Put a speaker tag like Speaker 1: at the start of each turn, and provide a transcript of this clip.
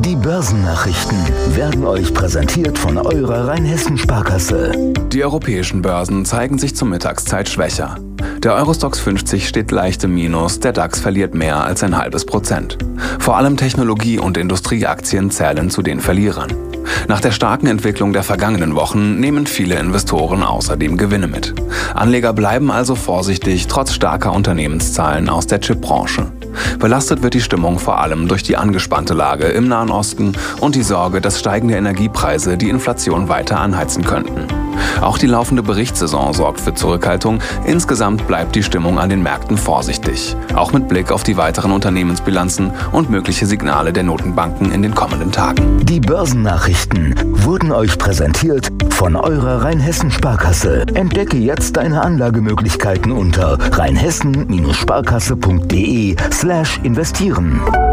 Speaker 1: Die Börsennachrichten werden euch präsentiert von eurer Rheinhessen-Sparkasse.
Speaker 2: Die europäischen Börsen zeigen sich zur Mittagszeit schwächer. Der Eurostoxx 50 steht leicht im Minus, der DAX verliert mehr als 0,5%. Vor allem Technologie- und Industrieaktien zählen zu den Verlierern. Nach der starken Entwicklung der vergangenen Wochen nehmen viele Investoren außerdem Gewinne mit. Anleger bleiben also vorsichtig, trotz starker Unternehmenszahlen aus der Chipbranche. Belastet wird die Stimmung vor allem durch die angespannte Lage im Nahen Osten und die Sorge, dass steigende Energiepreise die Inflation weiter anheizen könnten. Auch die laufende Berichtssaison sorgt für Zurückhaltung. Insgesamt bleibt die Stimmung an den Märkten vorsichtig, auch mit Blick auf die weiteren Unternehmensbilanzen und mögliche Signale der Notenbanken in den kommenden Tagen.
Speaker 1: Die Börsennachrichten wurden euch präsentiert von eurer Rheinhessen-Sparkasse. Entdecke jetzt deine Anlagemöglichkeiten unter rheinhessen-sparkasse.de/investieren.